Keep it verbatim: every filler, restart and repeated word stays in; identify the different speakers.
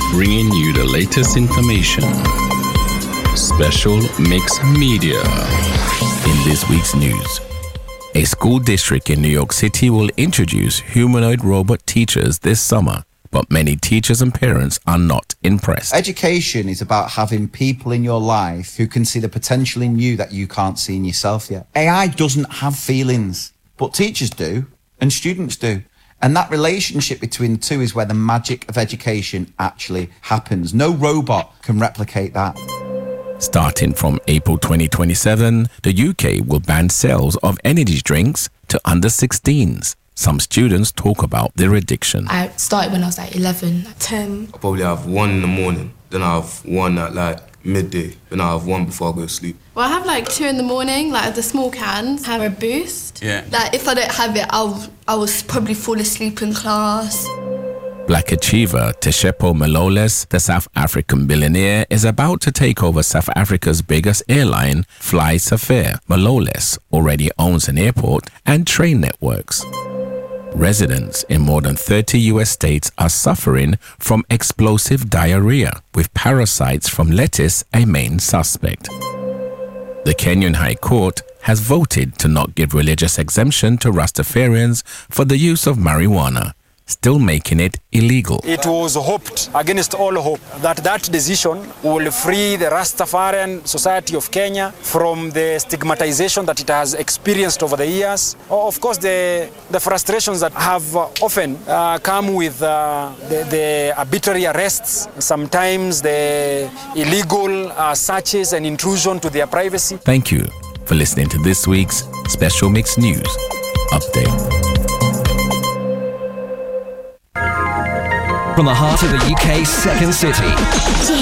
Speaker 1: bringing you the latest information. Special Mix Media.
Speaker 2: In this week's news, a school district in New York City will introduce humanoid robot teachers this summer, but many teachers and parents are not impressed.
Speaker 3: Education is about having people in your life who can see the potential in you that you can't see in yourself yet. A I doesn't have feelings, but teachers do, and students do. And that relationship between the two is where the magic of education actually happens. No robot can replicate that.
Speaker 2: Starting from April twenty twenty-seven, the U K will ban sales of energy drinks to under sixteens. Some students talk about their addiction.
Speaker 4: I started when I was like eleven, ten.
Speaker 5: I probably have one in the morning, then I have one at like midday, then I have one before I go to sleep.
Speaker 6: Well, I have like two in the morning, like the small cans, have a boost.
Speaker 5: Yeah.
Speaker 6: Like if I don't have it, I'll, I will probably fall asleep in class.
Speaker 2: Black achiever Tshepo Maloles, the South African billionaire, is about to take over South Africa's biggest airline, Fly Safair. Maloles already owns an airport and train networks. Residents in more than thirty U S states are suffering from explosive diarrhea, with parasites from lettuce a main suspect. The Kenyan High Court has voted to not give religious exemption to Rastafarians for the use of marijuana, still making it illegal.
Speaker 7: It was hoped, against all hope, that that decision will free the Rastafarian Society of Kenya from the stigmatization that it has experienced over the years. Of course, the, the frustrations that have often uh, come with uh, the, the arbitrary arrests, sometimes the illegal uh, searches and intrusion to their privacy.
Speaker 2: Thank you for listening to this week's Special Mix News Update.
Speaker 8: From the heart of the U K's second city.